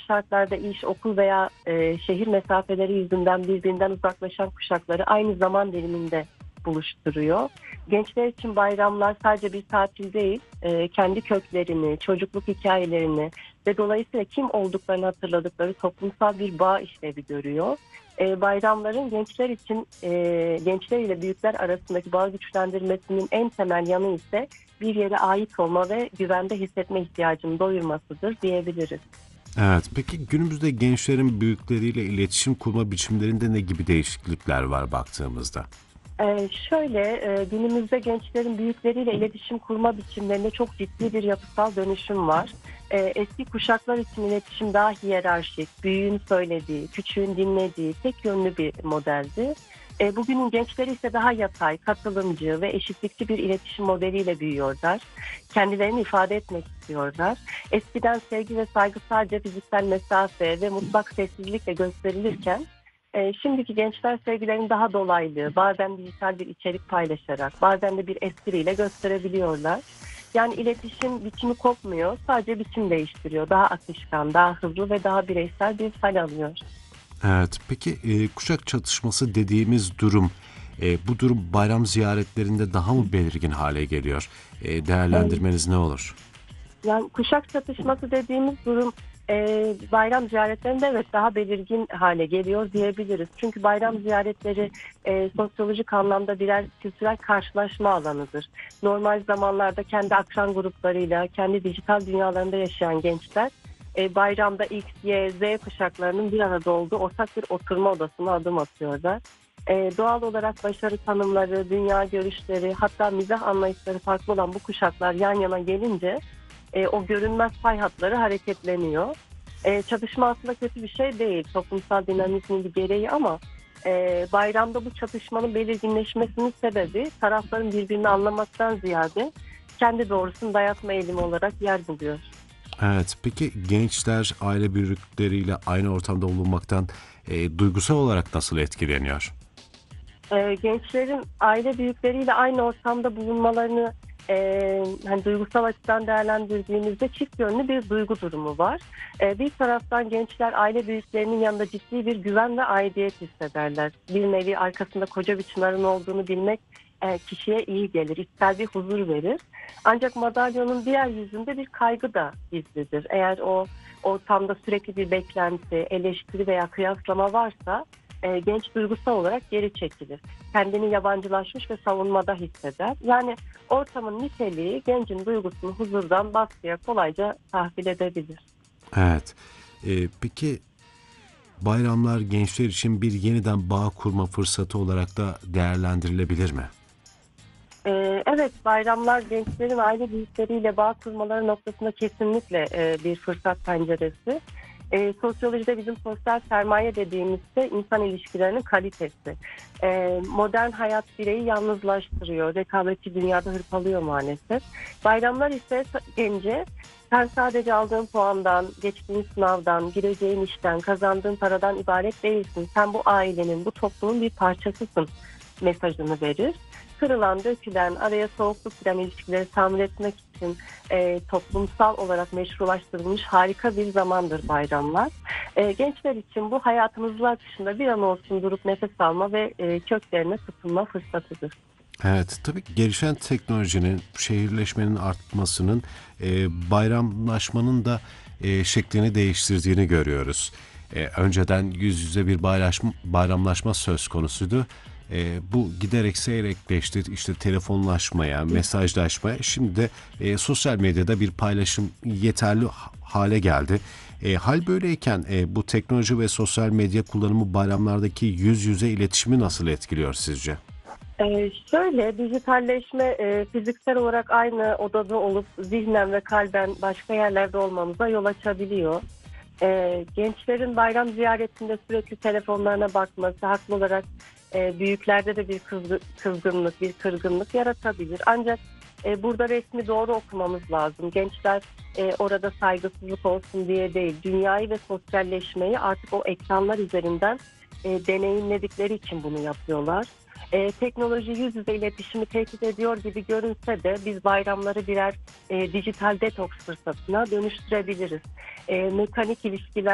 şartlarda iş, okul veya şehir mesafeleri yüzünden birbirinden uzaklaşan kuşakları aynı zaman diliminde buluşturuyor. Gençler için bayramlar sadece bir tatil değil, kendi köklerini, çocukluk hikayelerini ve dolayısıyla kim olduklarını hatırladıkları toplumsal bir bağ işlevi görüyor. Bayramların gençler için, gençler ile büyükler arasındaki bağı güçlendirmesinin en temel yanı ise bir yere ait olma ve güvende hissetme ihtiyacını doyurmasıdır diyebiliriz. Evet, peki günümüzde gençlerin büyükleriyle iletişim kurma biçimlerinde ne gibi değişiklikler var baktığımızda? Günümüzde gençlerin büyükleriyle iletişim kurma biçimlerinde çok ciddi bir yapısal dönüşüm var. Eski kuşaklar için iletişim daha hiyerarşik, büyüğün söylediği, küçüğün dinlediği, tek yönlü bir modeldi. Bugünün gençleri ise daha yatay, katılımcı ve eşitlikçi bir iletişim modeliyle büyüyorlar. Kendilerini ifade etmek istiyorlar. Eskiden sevgi ve saygı sadece fiziksel mesafe ve mutlak sessizlikle gösterilirken, şimdiki gençler sevgilerini daha dolaylı, bazen dijital bir içerik paylaşarak, bazen de bir espriyle gösterebiliyorlar. Yani iletişim biçimi kopmuyor, sadece biçim değiştiriyor. Daha akışkan, daha hızlı ve daha bireysel bir hal alıyor. Evet, peki kuşak çatışması dediğimiz durum, bu durum bayram ziyaretlerinde daha mı belirgin hale geliyor? Değerlendirmeniz ne olur? Yani kuşak çatışması dediğimiz durum bayram ziyaretlerinde evet daha belirgin hale geliyor diyebiliriz. Çünkü bayram ziyaretleri sosyolojik anlamda birer kültürel karşılaşma alanıdır. Normal zamanlarda kendi akran gruplarıyla, kendi dijital dünyalarında yaşayan gençler bayramda X, Y, Z kuşaklarının bir arada olduğu ortak bir oturma odasına adım atıyorlar. Doğal olarak başarı tanımları, dünya görüşleri, hatta mizah anlayışları farklı olan bu kuşaklar yan yana gelince o görünmez pay hatları hareketleniyor. Çatışma aslında kötü bir şey değil. Toplumsal dinamizmin bir gereği ama bayramda bu çatışmanın belirginleşmesinin sebebi tarafların birbirini anlamaktan ziyade kendi doğrusunu dayatma eğilimi olarak yer buluyor. Evet, peki gençler aile büyükleriyle aynı ortamda bulunmaktan duygusal olarak nasıl etkileniyor? Gençlerin aile büyükleriyle aynı ortamda bulunmalarını hani duygusal açıdan değerlendirdiğimizde çift yönlü bir duygu durumu var. Bir taraftan gençler aile büyüklerinin yanında ciddi bir güven ve aidiyet hissederler. Bir nevi arkasında koca bir çınarın olduğunu bilmek kişiye iyi gelir, içsel bir huzur verir. Ancak madalyonun diğer yüzünde bir kaygı da gizlidir. Eğer o ortamda sürekli bir beklenti, eleştiri veya kıyaslama varsa genç duygusal olarak geri çekilir. Kendini yabancılaşmış ve savunmada hisseder. Yani ortamın niteliği gencin duygusunu huzurdan baskıya kolayca tahvil edebilir. Evet, peki bayramlar gençler için bir yeniden bağ kurma fırsatı olarak da değerlendirilebilir mi? Evet, bayramlar gençlerin aile büyükleriyle bağ kurmaları noktasında kesinlikle bir fırsat penceresi. Sosyolojide bizim sosyal sermaye dediğimizde insan ilişkilerinin kalitesi. Modern hayat bireyi yalnızlaştırıyor, rekabetçi dünyada hırpalıyor maalesef. Bayramlar ise gence sen sadece aldığın puandan, geçtiğin sınavdan, gireceğin işten, kazandığın paradan ibaret değilsin. Sen bu ailenin, bu toplumun bir parçasısın mesajını verir. Kırılan, dökülen, araya soğukluk giren ilişkileri tamir etmek için toplumsal olarak meşrulaştırılmış harika bir zamandır bayramlar. Gençler için bu hayatımızın akışında bir an olsun durup nefes alma ve köklerine tutunma fırsatıdır. Evet, tabii ki gelişen teknolojinin, şehirleşmenin artmasının, bayramlaşmanın da şeklini değiştirdiğini görüyoruz. Önceden yüz yüze bir bayramlaşma söz konusuydu. Bu giderek seyrekleşti. İşte telefonlaşmaya, mesajlaşmaya, şimdi de sosyal medyada bir paylaşım yeterli hale geldi. Hal böyleyken bu teknoloji ve sosyal medya kullanımı bayramlardaki yüz yüze iletişimi nasıl etkiliyor sizce? Dijitalleşme fiziksel olarak aynı odada olup zihnen ve kalben başka yerlerde olmamıza yol açabiliyor. Gençlerin bayram ziyaretinde sürekli telefonlarına bakması haklı olarak büyüklerde de bir kızgınlık, bir kırgınlık yaratabilir. Ancak burada resmi doğru okumamız lazım. Gençler orada saygısızlık olsun diye değil, dünyayı ve sosyalleşmeyi artık o ekranlar üzerinden deneyimledikleri için bunu yapıyorlar. Teknoloji yüz yüze iletişimi tehdit ediyor gibi görünse de biz bayramları birer dijital detoks fırsatına dönüştürebiliriz. Mekanik ilişkiler